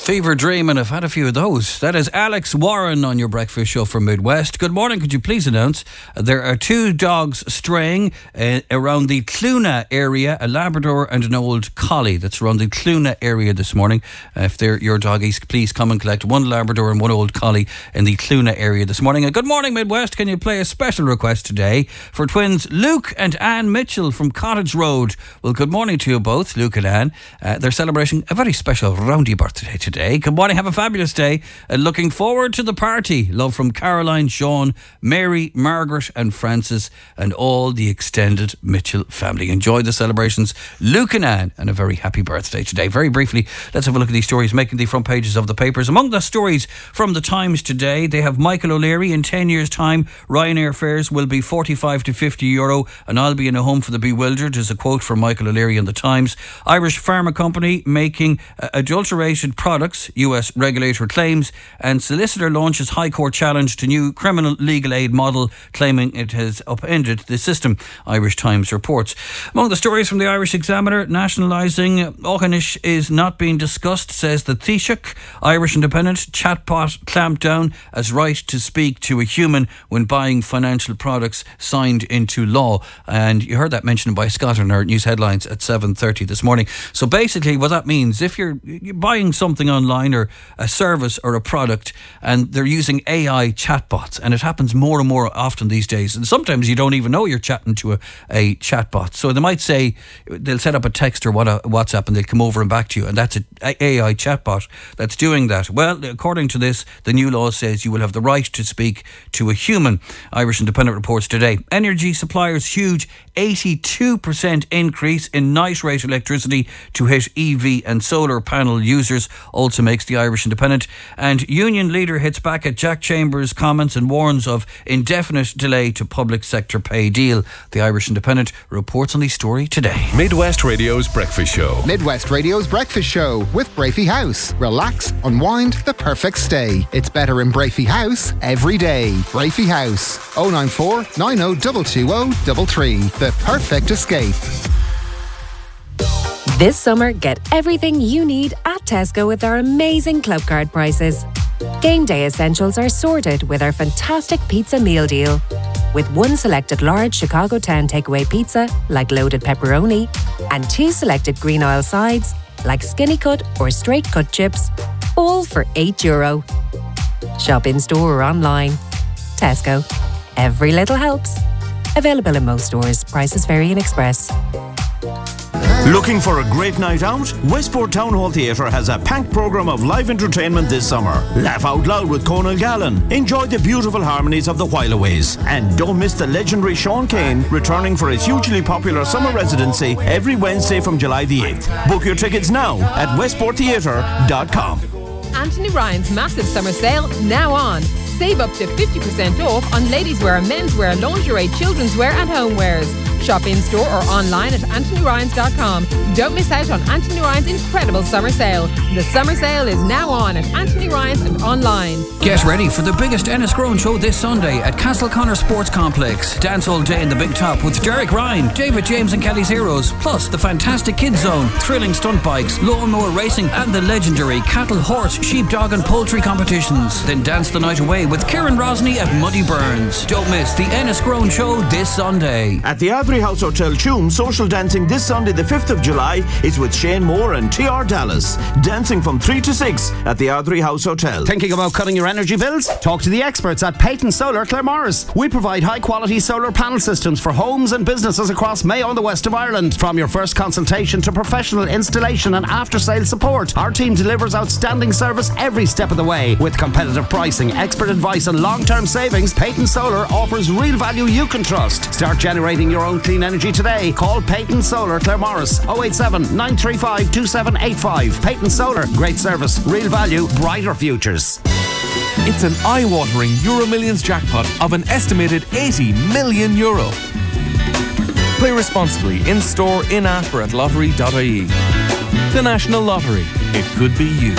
Fever Dream, and I've had a few of those. That is Alex Warren on your breakfast show from Midwest. Good morning. Could you please announce there are two dogs straying around the Cluna area, a Labrador and an old collie that's around the Cluna area this morning. If they're your doggies, please come and collect one Labrador and one old collie in the Cluna area this morning. Good morning, Midwest. Can you play a special request today for twins Luke and Anne Mitchell from Cottage Road? Well, good morning to you both, Luke and Anne. They're celebrating a very special roundy birthday today. Good morning, have a fabulous day. Looking forward to the party. Love from Caroline, Sean, Mary, Margaret and Francis and all the extended Mitchell family. Enjoy the celebrations, Luke and Anne, and a very happy birthday today. Very briefly, let's have a look at these stories making the front pages of the papers. Among the stories from the Times today, they have Michael O'Leary. In 10 years' time, Ryanair fares will be €45 to €50 and I'll be in a home for the bewildered, is a quote from Michael O'Leary in the Times. Irish pharma company making adulterated products, US regulator claims, and solicitor launches High Court challenge to new criminal legal aid model, claiming it has upended the system, Irish Times reports. Among the stories from the Irish Examiner, nationalising Aughanish is not being discussed, says the Taoiseach. Irish Independent, chatbot clamped down as right to speak to a human when buying financial products signed into law. And you heard that mentioned by Scott in our news headlines at 7:30 this morning. So basically what that means, if you're buying something online or a service or a product and they're using AI chatbots, and it happens more and more often these days, and sometimes you don't even know you're chatting to a chatbot. So they might say they'll set up a text or WhatsApp and they'll come over and back to you, and that's an AI chatbot that's doing that. Well, according to this, the new law says you will have the right to speak to a human. Irish Independent reports today. Energy suppliers huge 82% increase in night rate electricity to hit EV and solar panel users, also makes the Irish Independent. And union leader hits back at Jack Chambers' comments and warns of indefinite delay to public sector pay deal. The Irish Independent reports on the story today. Midwest Radio's Breakfast Show. Midwest Radio's Breakfast Show with Brafey House. Relax, unwind, the perfect stay. It's better in Brafey House every day. Brafey House, 094 90 220 the perfect escape. This summer, get everything you need at Tesco with our amazing club card prices. Game day essentials are sorted with our fantastic pizza meal deal. With one selected large Chicago Town takeaway pizza, like loaded pepperoni, and two selected green oil sides, like skinny cut or straight cut chips, all for €8. Shop in store or online. Tesco. Every little helps. Available in most stores. Prices vary in Express. Looking for a great night out? Westport Town Hall Theatre has a packed programme of live entertainment this summer. Laugh out loud with Conal Gallen. Enjoy the beautiful harmonies of the Whileaways. And don't miss the legendary Sean Kane returning for his hugely popular summer residency every Wednesday from July the 8th. Book your tickets now at westporttheatre.com. Anthony Ryan's massive summer sale now on. Save up to 50% off on ladies' wear, men's wear, lingerie, children's wear and homewares. Shop in store or online at anthonyryans.com. Don't miss out on Anthony Ryan's incredible summer sale. The summer sale is now on at Anthony Ryan's and online. Get ready for the biggest Enniscrone show this Sunday at Castleconnor Sports Complex. Dance all day in the Big Top with Derek Ryan, David James and Kelly's Heroes, plus the fantastic Kids Zone, thrilling stunt bikes, lawnmower racing and the legendary cattle, horse, sheep, dog and poultry competitions. Then dance the night away with Kieran Rosny at Muddy Burns. Don't miss the Enniscrone show this Sunday. At the Adbury House Hotel Tuam, social dancing this Sunday the 5th of July is with Shane Moore and TR Dallas. Dancing from 3 to 6 at the Adbury House Hotel. Thinking about cutting your energy bills? Talk to the experts at Peyton Solar Claremorris. We provide high quality solar panel systems for homes and businesses across Mayo and the west of Ireland. From your first consultation to professional installation and after sales support, our team delivers outstanding service every step of the way. With competitive pricing, expert advice and long-term savings, Peyton Solar offers real value you can trust. Start generating your own clean energy today. Call Peyton Solar Claremorris 087 935 2785. Peyton Solar, great service, real value, brighter futures. It's an eye-watering Euro Millions jackpot of an estimated €80 million. Play responsibly in store, in-app or at lottery.ie. The National Lottery. It could be you.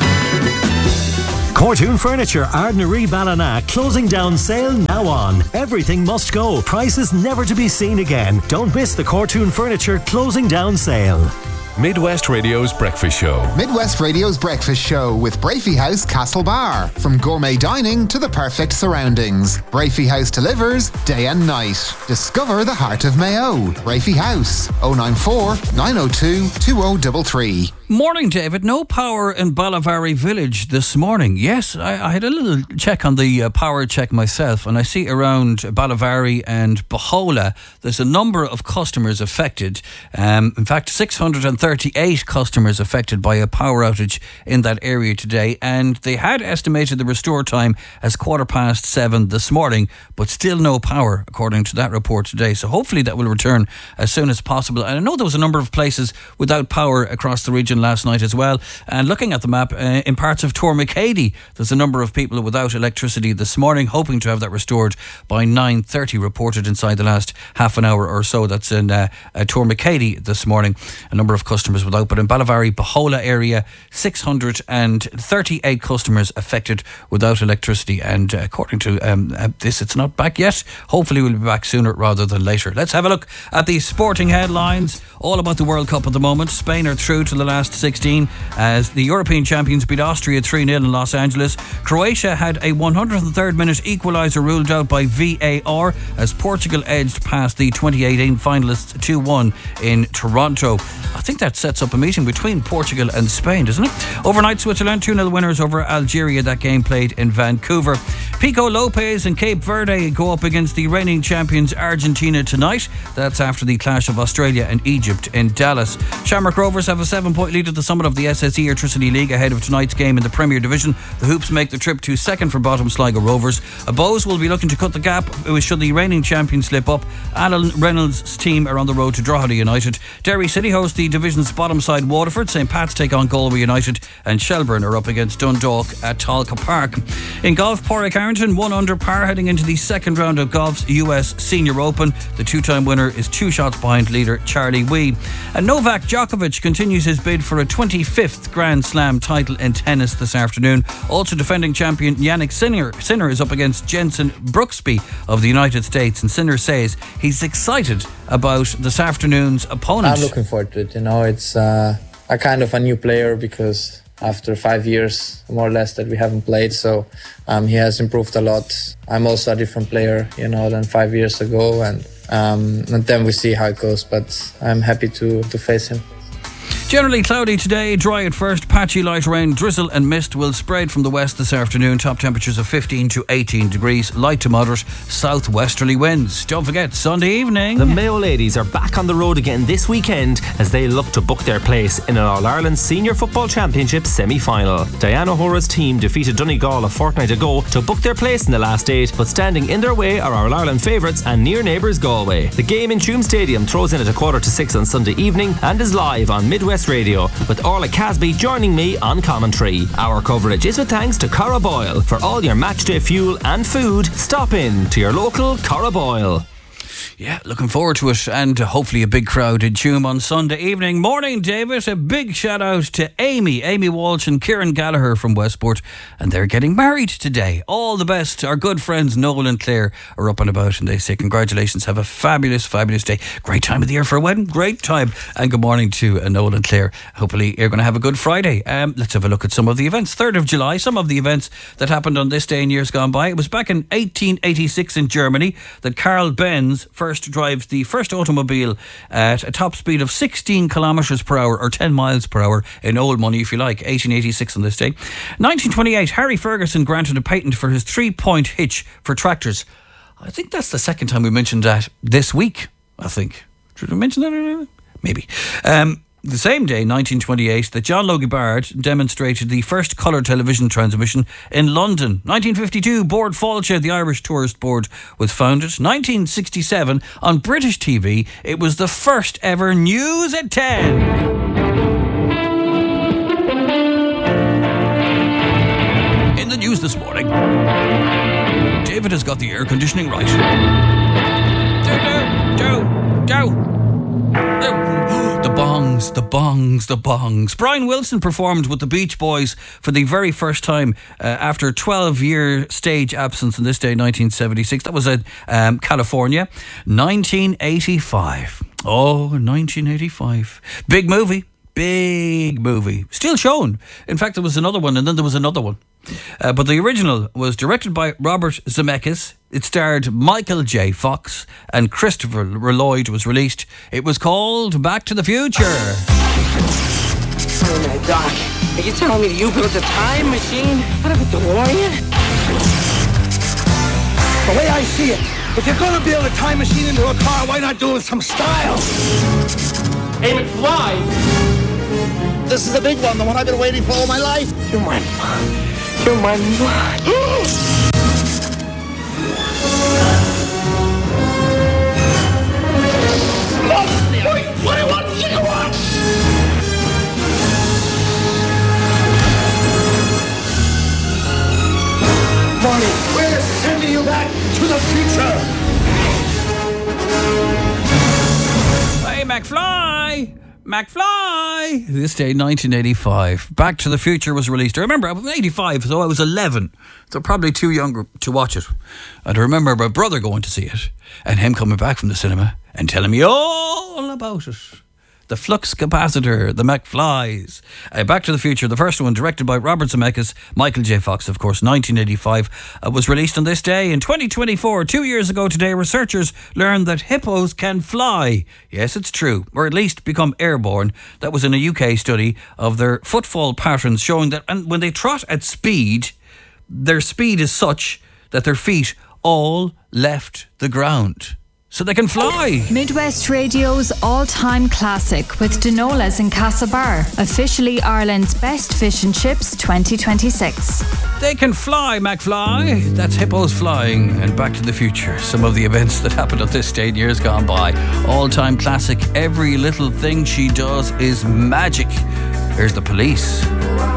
Cortoon Furniture, Ardnaree Ballina, closing down sale now on. Everything must go. Prices never to be seen again. Don't miss the Cortoon Furniture closing down sale. Midwest Radio's Breakfast Show. Midwest Radio's Breakfast Show with Brafey House Castlebar. From gourmet dining to the perfect surroundings, Brafey House delivers day and night. Discover the heart of Mayo. Brafey House, 094 902 2033. Morning, David. No power in Ballavary Village this morning. Yes, I had a little check on the power check myself, and I see around Ballavary and Bahola there's a number of customers affected. In fact, 638 customers affected by a power outage in that area today, and they had estimated the restore time as 7:15 this morning, but still no power according to that report today. So hopefully that will return as soon as possible. And I know there was a number of places without power across the region last night as well. And looking at the map, in parts of Tormacady, there's a number of people without electricity this morning, hoping to have that restored by 9:30, reported inside the last half an hour or so. That's in Tormacady this morning. A number of customers without, but in Ballavary, Bahola area, 638 customers affected without electricity. And according to this, it's not back yet. Hopefully we'll be back sooner rather than later. Let's have a look at the sporting headlines. All about the World Cup at the moment. Spain are through to the last 16 as the European champions beat Austria 3-0 in Los Angeles. Croatia had a 103rd minute equaliser ruled out by VAR as Portugal edged past the 2018 finalists 2-1 in Toronto. I think that sets up a meeting between Portugal and Spain, doesn't it? Overnight, Switzerland 2-0 winners over Algeria. That game played in Vancouver. Pico Lopez and Cape Verde go up against the reigning champions Argentina tonight. That's after the clash of Australia and Egypt in Dallas. Shamrock Rovers have a 7-point lead at the summit of the SSE Airtricity League ahead of tonight's game in the Premier Division. The Hoops make the trip to second for bottom Sligo Rovers. Bows will be looking to cut the gap should the reigning champions slip up. Alan Reynolds' team are on the road to Drogheda United. Derry City host the division's bottom side Waterford. St Pat's take on Galway United, and Shelburne are up against Dundalk at Talca Park. In golf, Pádraig Harrington 1 under par heading into the second round of golf's US Senior Open. The two-time winner is 2 shots behind leader Charlie Wee. And Novak Djokovic continues his bid for a 25th Grand Slam title in tennis this afternoon. Also defending champion Yannick Sinner is up against Jensen Brooksby of the United States, and Sinner says he's excited about this afternoon's opponent. I'm looking forward to it. It's a kind of a new player because after 5 years more or less that we haven't played, so he has improved a lot. I'm also a different player than 5 years ago, and then we see how it goes, but I'm happy to face him. Generally cloudy today, dry at first, patchy light rain, drizzle and mist will spread from the west this afternoon. Top temperatures of 15 to 18 degrees, light to moderate southwesterly winds. Don't forget, Sunday evening, the Mayo ladies are back on the road again this weekend as they look to book their place in an All-Ireland Senior Football Championship semi-final. Diana O'Hara's team defeated Donegal a fortnight ago to book their place in the last 8, but standing in their way are All-Ireland favourites and near neighbours Galway. The game in Tuam Stadium throws in at 5:45 on Sunday evening and is live on Midwest Radio, with Orla Casby joining me on commentary. Our coverage is with thanks to Cara Boyle. For all your matchday fuel and food, stop in to your local Cara Boyle. Yeah, looking forward to it, and hopefully a big crowd in Tuam on Sunday evening. Morning, David. A big shout out to Amy Walsh and Kieran Gallagher from Westport, and they're getting married today. All the best. Our good friends Noel and Claire are up and about, and they say congratulations. Have a fabulous day. Great time of the year for a wedding. Great time. And good morning to Noel and Claire. Hopefully you're going to have a good Friday. Let's have a look at some of the events. 3rd of July, some of the events that happened on this day in years gone by. It was back in 1886 in Germany that Carl Benz first drives the first automobile at a top speed of 16 kilometres per hour, or 10 miles per hour in old money if you like. 1886 on this day. 1928, Harry Ferguson granted a patent for his 3-point hitch for tractors. I think that's the second time we mentioned that this week, I think. Did we mention that? Maybe. The same day, 1928, that John Logie Baird demonstrated the first colour television transmission in London. 1952, Bord Fáilte, the Irish Tourist Board, was founded. 1967, on British TV, it was the first ever News at 10. In the news this morning, David has got the air conditioning right. The bongs. Brian Wilson performed with the Beach Boys for the very first time after a 12-year stage absence on this day, 1976. That was in California. 1985. Oh, 1985. Big movie. Big movie. Still shown. In fact, there was another one and then there was another one. But the original was directed by Robert Zemeckis. It starred Michael J. Fox and Christopher Lloyd. Was released. It was called Back to the Future. Oh my God. Are you telling me that you built a time machine out of a DeLorean? The way I see it, if you're gonna build a time machine into a car, why not do it with some style? Hey, McFly! This is a big one, the one I've been waiting for all my life. You're my What do you want? Marty, we're sending you back to the future. Hey, McFly! McFly! This day, 1985. Back to the Future was released. I remember I was 85, so I was 11. So probably too young to watch it. And I remember my brother going to see it and him coming back from the cinema and telling me all about it. The flux capacitor, the McFlys. Back to the Future, the first one, directed by Robert Zemeckis, Michael J. Fox, of course, 1985, was released on this day. In 2024, 2 years ago today, researchers learned that hippos can fly. Yes, it's true, or at least become airborne. That was in a UK study of their footfall patterns, showing that when they trot at speed, their speed is such that their feet all left the ground. So they can fly. Midwest Radio's all-time classic with Dinolas in Castlebar, officially Ireland's best fish and chips 2026. They can fly, McFly. That's hippos flying. And Back to the Future. Some of the events that happened on this day in years gone by. All-time classic. Every little thing she does is magic. Here's The Police.